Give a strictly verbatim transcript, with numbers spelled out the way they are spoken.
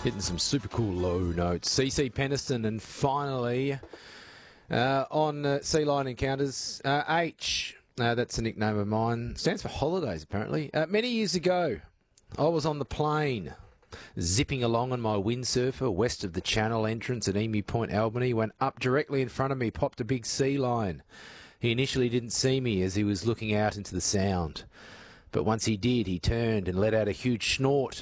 Hitting some super cool low notes. C C Peniston, and finally uh, on uh, Sea Lion Encounters, uh, H, uh, that's a nickname of mine, stands for holidays apparently. Uh, many years ago, I was on the plane, zipping along on my windsurfer west of the Channel entrance at Emu Point, Albany, when up directly in front of me popped a big sea lion. He initially didn't see me as he was looking out into the Sound. But once he did, he turned and let out a huge snort